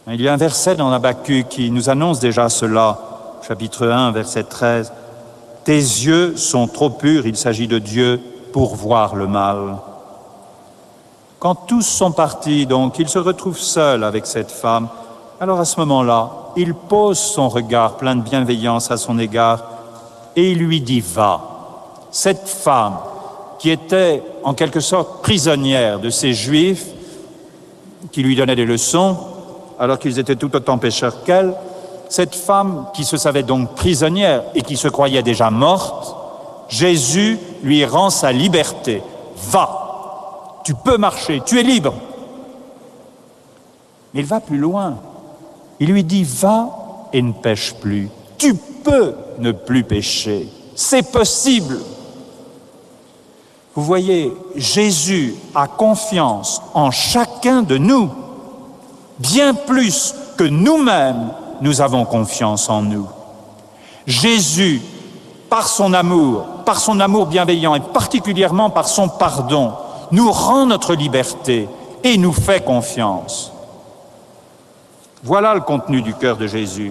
Il y a un verset dans Habakkuk qui nous annonce déjà cela, chapitre 1, verset 13. « Tes yeux sont trop purs, il s'agit de Dieu, pour voir le mal. » Quand tous sont partis, donc, il se retrouve seul avec cette femme. Alors à ce moment-là, il pose son regard plein de bienveillance à son égard et il lui dit « Va ». Cette femme qui était en quelque sorte prisonnière de ces Juifs qui lui donnaient des leçons alors qu'ils étaient tout autant pécheurs qu'elle, cette femme qui se savait donc prisonnière et qui se croyait déjà morte, Jésus lui rend sa liberté. « Va, tu peux marcher, tu es libre ». Mais il va plus loin. Il lui dit « Va et ne pêche plus. Tu peux ne plus pécher. C'est possible. » Vous voyez, Jésus a confiance en chacun de nous, bien plus que nous-mêmes, nous avons confiance en nous. Jésus, par son amour bienveillant et particulièrement par son pardon, nous rend notre liberté et nous fait confiance. Voilà le contenu du cœur de Jésus.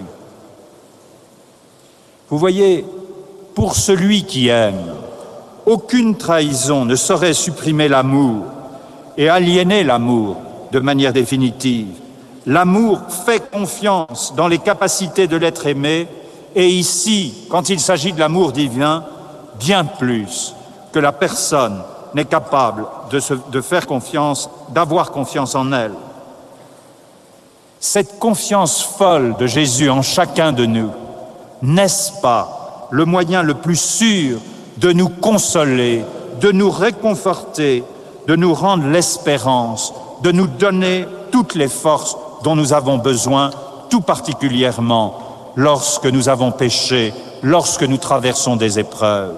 Vous voyez, pour celui qui aime, aucune trahison ne saurait supprimer l'amour et aliéner l'amour de manière définitive. L'amour fait confiance dans les capacités de l'être aimé et ici, quand il s'agit de l'amour divin, bien plus que la personne n'est capable de faire confiance, d'avoir confiance en elle. Cette confiance folle de Jésus en chacun de nous, n'est-ce pas le moyen le plus sûr de nous consoler, de nous réconforter, de nous rendre l'espérance, de nous donner toutes les forces dont nous avons besoin, tout particulièrement lorsque nous avons péché, lorsque nous traversons des épreuves.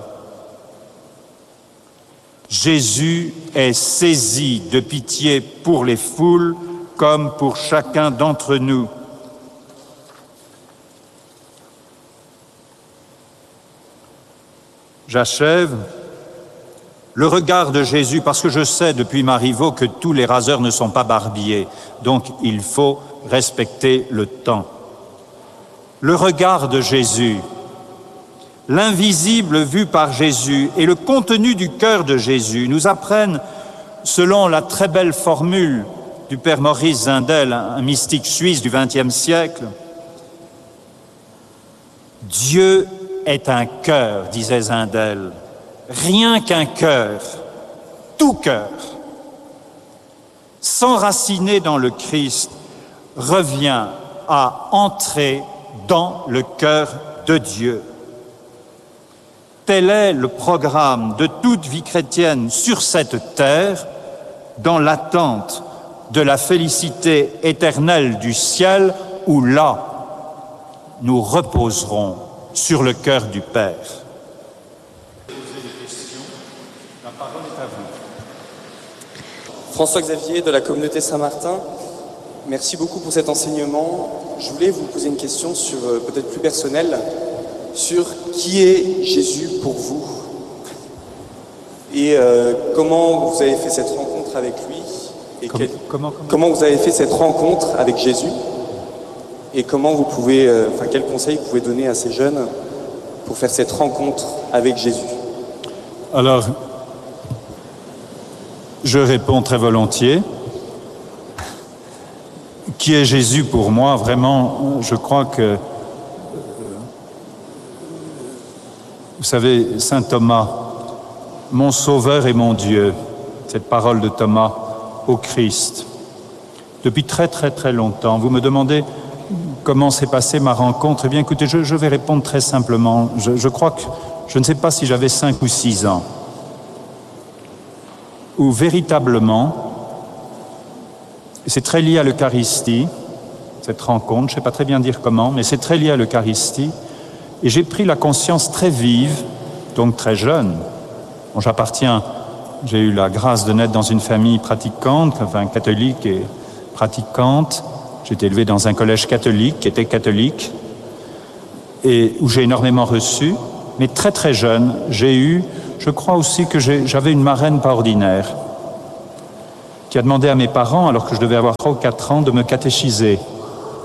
Jésus est saisi de pitié pour les foules comme pour chacun d'entre nous. J'achève. Le regard de Jésus, parce que je sais depuis Marivaux que tous les raseurs ne sont pas barbiers, donc il faut respecter le temps. Le regard de Jésus, l'invisible vu par Jésus et le contenu du cœur de Jésus nous apprennent, selon la très belle formule du père Maurice Zindel, un mystique suisse du XXe siècle, « Dieu est un cœur », disait Zindel, « rien qu'un cœur, tout cœur. S'enraciner dans le Christ revient à entrer dans le cœur de Dieu. » Tel est le programme de toute vie chrétienne sur cette terre, dans l'attente de la félicité éternelle du ciel, où là, nous reposerons sur le cœur du Père. La parole est à vous. François-Xavier de la communauté Saint-Martin, merci beaucoup pour cet enseignement. Je voulais vous poser une question sur, peut-être plus personnelle, sur qui est Jésus pour vous et comment vous avez fait cette rencontre avec lui et comment vous avez fait cette rencontre avec Jésus et comment vous pouvez, quels conseils vous pouvez donner à ces jeunes pour faire cette rencontre avec Jésus. Alors, je réponds très volontiers. Qui est Jésus pour moi? Vraiment, je crois que vous savez, saint Thomas, mon Sauveur et mon Dieu, cette parole de Thomas au Christ. Depuis très très très longtemps, vous me demandez comment s'est passée ma rencontre. Eh bien écoutez, je vais répondre très simplement. Je crois que, je ne sais pas si j'avais 5 ou 6 ans, où véritablement, c'est très lié à l'Eucharistie, cette rencontre, je ne sais pas très bien dire comment, mais c'est très lié à l'Eucharistie. Et j'ai pris la conscience très vive, donc très jeune. Bon, j'ai eu la grâce de naître dans une famille pratiquante, catholique et pratiquante. J'ai été élevé dans un collège catholique, qui était catholique, et où j'ai énormément reçu. Mais très très jeune, je crois aussi que j'avais une marraine pas ordinaire, qui a demandé à mes parents, alors que je devais avoir 3 ou 4 ans, de me catéchiser.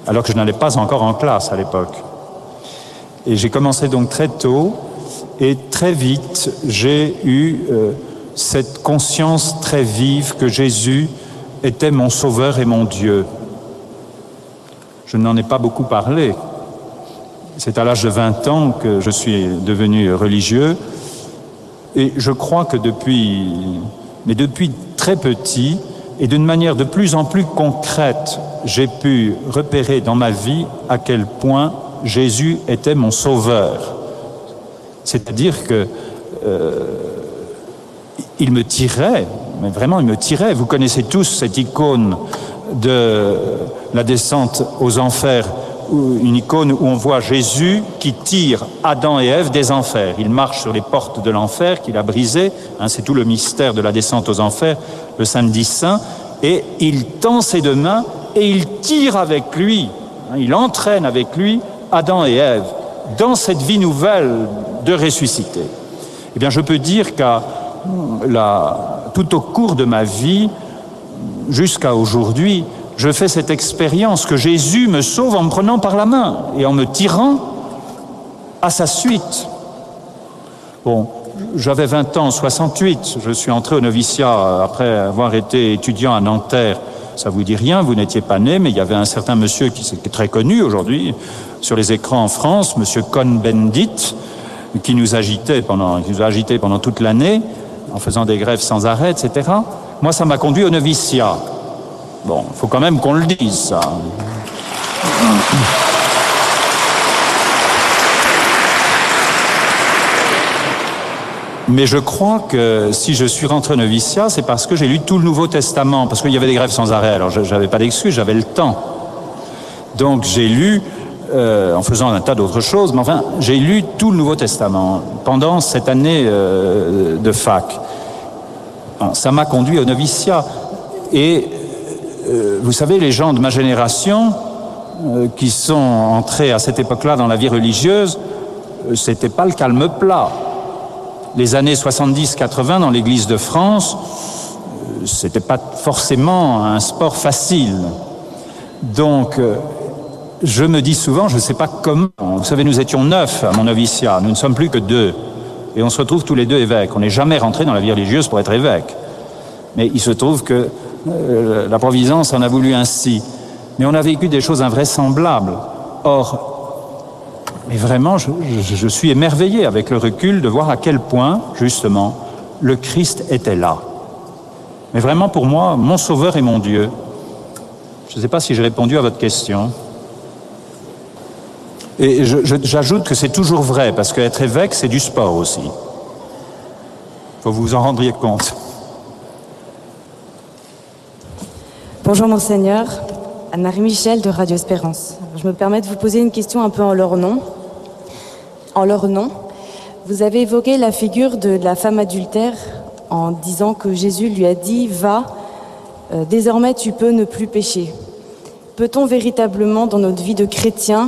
alors que je n'allais pas encore en classe à l'époque. Et j'ai commencé donc très tôt, et très vite, j'ai eu cette conscience très vive que Jésus était mon sauveur et mon Dieu. Je n'en ai pas beaucoup parlé. C'est à l'âge de 20 ans que je suis devenu religieux, et je crois que depuis très petit, et d'une manière de plus en plus concrète, j'ai pu repérer dans ma vie à quel point Jésus était mon sauveur. C'est-à-dire que il me tirait, mais vraiment il me tirait. Vous connaissez tous cette icône de la descente aux enfers, une icône où on voit Jésus qui tire Adam et Ève des enfers. Il marche sur les portes de l'enfer qu'il a brisées, c'est tout le mystère de la descente aux enfers, le samedi saint, et il tend ses deux mains et il tire avec lui, il entraîne avec lui Adam et Ève dans cette vie nouvelle de ressuscité. Eh bien, je peux dire tout au cours de ma vie, jusqu'à aujourd'hui, je fais cette expérience que Jésus me sauve en me prenant par la main et en me tirant à sa suite. Bon, j'avais 20 ans en 68, je suis entré au noviciat après avoir été étudiant à Nanterre. Ça vous dit rien, vous n'étiez pas né, mais il y avait un certain monsieur qui est très connu aujourd'hui sur les écrans en France, monsieur Cohn-Bendit, qui nous agitait pendant toute l'année, en faisant des grèves sans arrêt, etc. Moi, ça m'a conduit au noviciat. Bon, il faut quand même qu'on le dise, ça. Mais je crois que si je suis rentré au noviciat, c'est parce que j'ai lu tout le Nouveau Testament, parce qu'il y avait des grèves sans arrêt. Alors, je n'avais pas d'excuse, j'avais le temps. Donc, j'ai lu, en faisant un tas d'autres choses, mais enfin, j'ai lu tout le Nouveau Testament pendant cette année de fac. Bon, ça m'a conduit au noviciat. Et vous savez, les gens de ma génération qui sont entrés à cette époque-là dans la vie religieuse, c'était pas le calme plat. Les années 70-80 dans l'Église de France, c'était pas forcément un sport facile. Donc, je me dis souvent, je ne sais pas comment. Vous savez, nous étions 9 à mon noviciat, nous ne sommes plus que 2. Et on se retrouve tous les 2 évêques. On n'est jamais rentré dans la vie religieuse pour être évêque. Mais il se trouve que la Providence en a voulu ainsi. Mais on a vécu des choses invraisemblables. Or, mais vraiment, je suis émerveillé avec le recul de voir à quel point, justement, le Christ était là. Mais vraiment, pour moi, mon Sauveur et mon Dieu. Je ne sais pas si j'ai répondu à votre question. Et j'ajoute que c'est toujours vrai, parce qu'être évêque, c'est du sport aussi. Il faut que vous en rendiez compte. Bonjour Monseigneur, Anne-Marie Michel de Radio Espérance. Je me permets de vous poser une question un peu en leur nom. En leur nom, vous avez évoqué la figure de la femme adultère en disant que Jésus lui a dit « Va, désormais tu peux ne plus pécher ». Peut-on véritablement, dans notre vie de chrétien,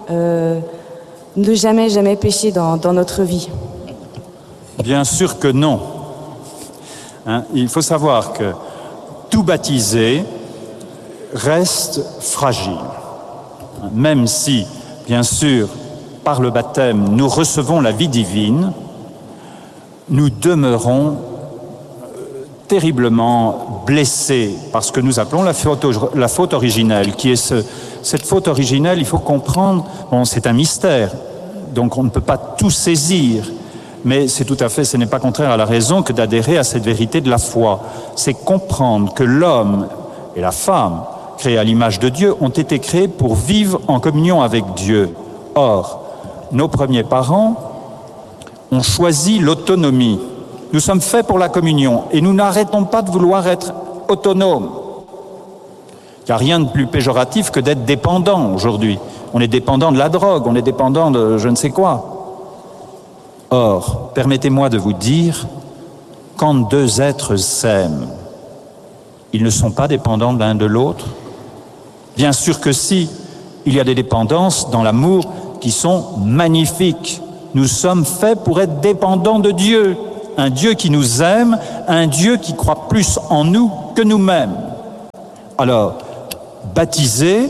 ne jamais pécher dans notre vie? Bien sûr que non. Il faut savoir que tout baptisé reste fragile. Même si, bien sûr, par le baptême, nous recevons la vie divine, nous demeurons terriblement blessés par ce que nous appelons la faute originelle, qui est cette faute originelle, il faut comprendre, c'est un mystère, donc on ne peut pas tout saisir, mais c'est tout à fait, ce n'est pas contraire à la raison que d'adhérer à cette vérité de la foi. C'est comprendre que l'homme et la femme, créés à l'image de Dieu, ont été créés pour vivre en communion avec Dieu. Or, nos premiers parents ont choisi l'autonomie. Nous sommes faits pour la communion et nous n'arrêtons pas de vouloir être autonomes. Il n'y a rien de plus péjoratif que d'être dépendant aujourd'hui. On est dépendant de la drogue, on est dépendant de je ne sais quoi. Or, permettez-moi de vous dire, quand 2 êtres s'aiment, ils ne sont pas dépendants l'un de l'autre? Bien sûr que si, il y a des dépendances dans l'amour qui sont magnifiques. Nous sommes faits pour être dépendants de Dieu. Un Dieu qui nous aime, un Dieu qui croit plus en nous que nous-mêmes. Alors, baptisé,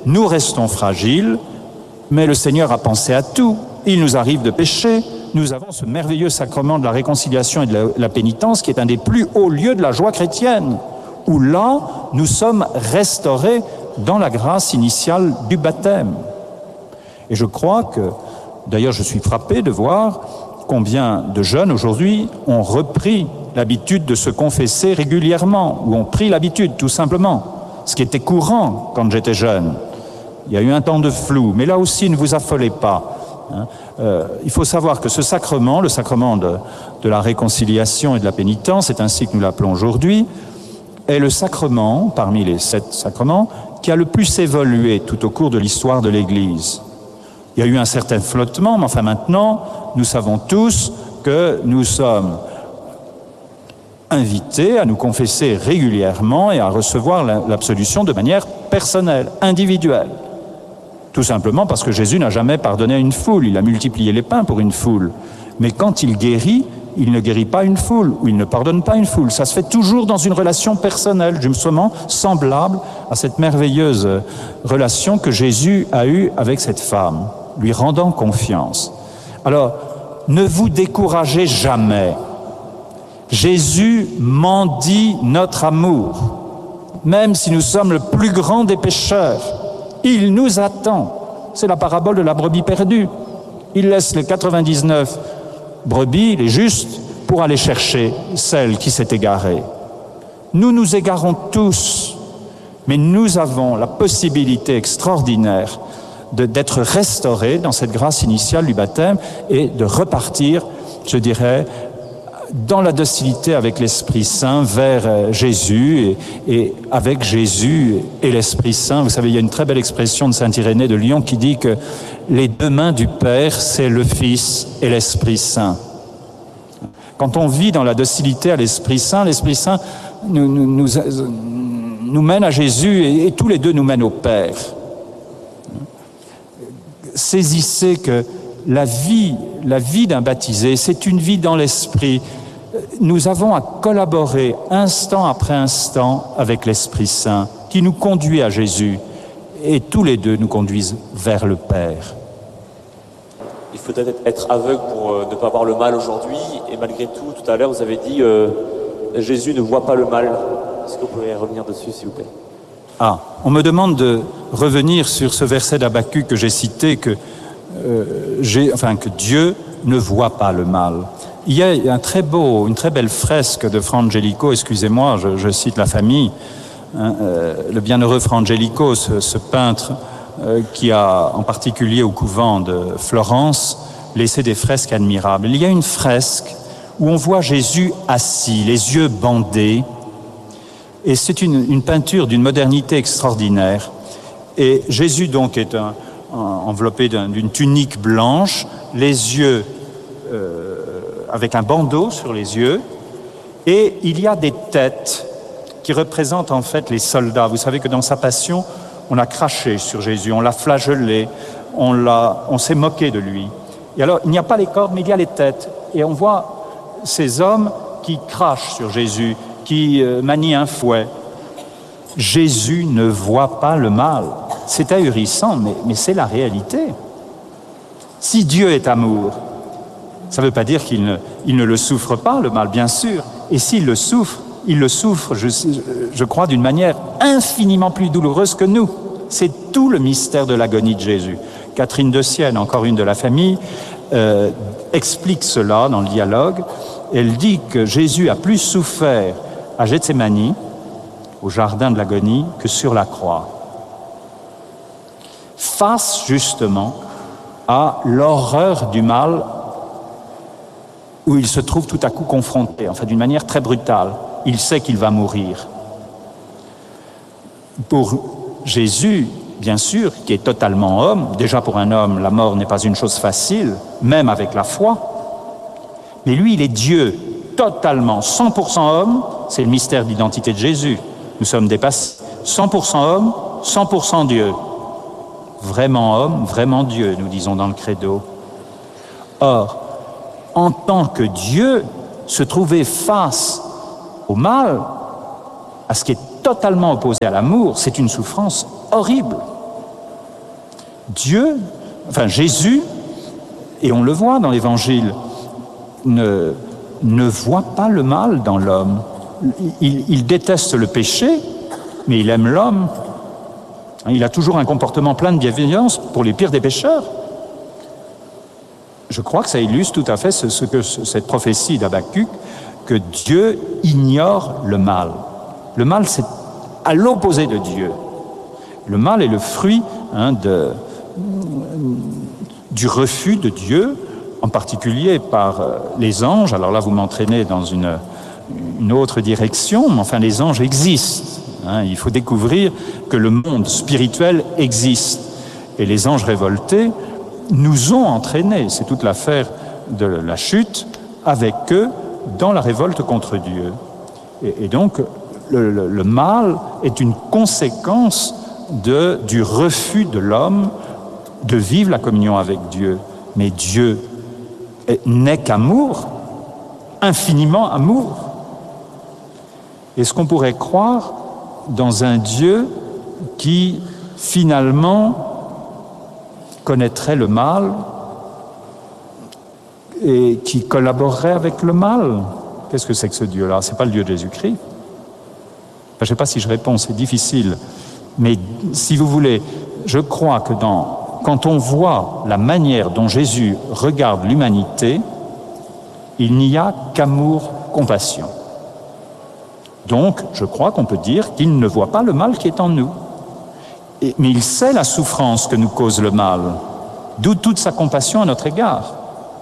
nous restons fragiles, mais le Seigneur a pensé à tout. Il nous arrive de pécher. Nous avons ce merveilleux sacrement de la réconciliation et de la pénitence qui est un des plus hauts lieux de la joie chrétienne, où là, nous sommes restaurés dans la grâce initiale du baptême. Et je crois que, d'ailleurs, je suis frappé de voir combien de jeunes aujourd'hui ont repris l'habitude de se confesser régulièrement, ou ont pris l'habitude, tout simplement, ce qui était courant quand j'étais jeune. Il y a eu un temps de flou, mais là aussi, ne vous affolez pas. Il faut savoir que ce sacrement, le sacrement de la réconciliation et de la pénitence, c'est ainsi que nous l'appelons aujourd'hui, est le sacrement, parmi les 7 sacrements, qui a le plus évolué tout au cours de l'histoire de l'Église. Il y a eu un certain flottement, mais enfin maintenant, nous savons tous que nous sommes invités à nous confesser régulièrement et à recevoir l'absolution de manière personnelle, individuelle. Tout simplement parce que Jésus n'a jamais pardonné à une foule, il a multiplié les pains pour une foule. Mais quand il guérit, il ne guérit pas une foule, ou il ne pardonne pas une foule. Ça se fait toujours dans une relation personnelle, justement semblable à cette merveilleuse relation que Jésus a eue avec cette femme, lui rendant confiance. Alors, ne vous découragez jamais. Jésus mendie notre amour, même si nous sommes le plus grand des pécheurs. Il nous attend. C'est la parabole de la brebis perdue. Il laisse les 99 brebis, les justes, pour aller chercher celle qui s'est égarée. Nous nous égarons tous, mais nous avons la possibilité extraordinaire d'être restaurés dans cette grâce initiale du baptême et de repartir, je dirais, dans la docilité avec l'Esprit Saint vers Jésus et avec Jésus et l'Esprit Saint. Vous savez, il y a une très belle expression de saint Irénée de Lyon qui dit que les 2 mains du Père, c'est le Fils et l'Esprit Saint. Quand on vit dans la docilité à l'Esprit Saint nous mène à Jésus et tous les deux nous mènent au Père. Saisissez que la vie d'un baptisé, c'est une vie dans l'Esprit. Nous avons à collaborer instant après instant avec l'Esprit Saint qui nous conduit à Jésus et tous les deux nous conduisent vers le Père. Il faut peut-être être aveugle pour ne pas voir le mal aujourd'hui et malgré tout à l'heure vous avez dit Jésus ne voit pas le mal. Est-ce que vous pouvez revenir dessus s'il vous plaît? On me demande de revenir sur ce verset d'Habacuc que j'ai cité que Dieu ne voit pas le mal. Il y a une très belle fresque de Fra Angelico, excusez-moi, je cite la famille, le bienheureux Fra Angelico, ce peintre qui a en particulier au couvent de Florence laissé des fresques admirables. Il y a une fresque où on voit Jésus assis, les yeux bandés, et c'est une peinture d'une modernité extraordinaire. Et Jésus donc est enveloppé d'une tunique blanche, les yeux avec un bandeau sur les yeux, et il y a des têtes qui représentent en fait les soldats. Vous savez que dans sa passion, on a craché sur Jésus, on l'a flagellé, on s'est moqué de lui. Et alors, il n'y a pas les cordes, mais il y a les têtes. Et on voit ces hommes qui crachent sur Jésus, qui manient un fouet. Jésus ne voit pas le mal. C'est ahurissant, mais c'est la réalité. Si Dieu est amour, ça ne veut pas dire qu'il ne le souffre pas, le mal, bien sûr. Et s'il le souffre, je crois, d'une manière infiniment plus douloureuse que nous. C'est tout le mystère de l'agonie de Jésus. Catherine de Sienne, encore une de la famille, explique cela dans le dialogue. Elle dit que Jésus a plus souffert à Gethsémani, au jardin de l'agonie, que sur la croix. Face justement à l'horreur du mal où il se trouve tout à coup confronté, enfin d'une manière très brutale. Il sait qu'il va mourir. Pour Jésus, bien sûr, qui est totalement homme, déjà pour un homme, la mort n'est pas une chose facile, même avec la foi, mais lui, il est Dieu, totalement, 100% homme, c'est le mystère d'identité de Jésus. Nous sommes dépassés, 100% homme, 100% Dieu. Vraiment homme, vraiment Dieu, nous disons dans le credo. Or, en tant que Dieu, se trouver face au mal, à ce qui est totalement opposé à l'amour, c'est une souffrance horrible. Jésus, et on le voit dans l'Évangile, ne voit pas le mal dans l'homme. Il déteste le péché, mais il aime l'homme. Il a toujours un comportement plein de bienveillance pour les pires des pécheurs. Je crois que ça illustre tout à fait cette prophétie d'Habakkuk, que Dieu ignore le mal. Le mal, c'est à l'opposé de Dieu. Le mal est le fruit du refus de Dieu, en particulier par les anges. Alors là, vous m'entraînez dans une autre direction, mais enfin, les anges existent. Il faut découvrir que le monde spirituel existe. Et les anges révoltés nous ont entraînés, c'est toute l'affaire de la chute, avec eux, dans la révolte contre Dieu. Et donc, le mal est une conséquence du refus de l'homme de vivre la communion avec Dieu. Mais Dieu n'est qu'amour, infiniment amour. Est-ce qu'on pourrait croire dans un Dieu qui, finalement, connaîtrait le mal et qui collaborerait avec le mal? Qu'est-ce que c'est que ce Dieu-là? C'est pas le Dieu de Jésus-Christ. Je ne sais pas si je réponds, c'est difficile. Mais si vous voulez, je crois que quand on voit la manière dont Jésus regarde l'humanité, il n'y a qu'amour, compassion. Donc, je crois qu'on peut dire qu'il ne voit pas le mal qui est en nous. Mais il sait la souffrance que nous cause le mal, d'où toute sa compassion à notre égard.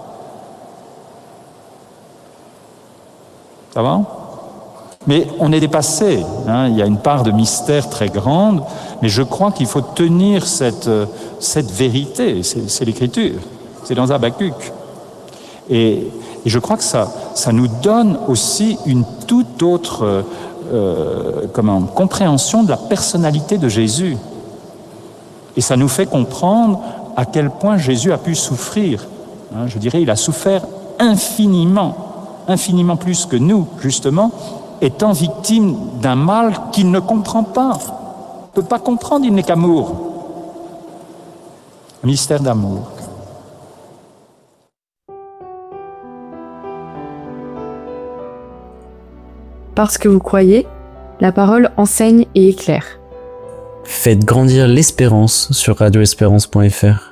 Ça va ? Mais on est dépassé, il y a une part de mystère très grande, mais je crois qu'il faut tenir cette vérité, c'est l'Écriture, c'est dans Habakkuk. Et je crois que ça nous donne aussi une toute autre compréhension de la personnalité de Jésus. Et ça nous fait comprendre à quel point Jésus a pu souffrir. Je dirais, il a souffert infiniment plus que nous, justement, étant victime d'un mal qu'il ne comprend pas. Il ne peut pas comprendre, il n'est qu'amour. Un mystère d'amour. Parce que vous croyez, la parole enseigne et éclaire. Faites grandir l'espérance sur radioespérance.fr.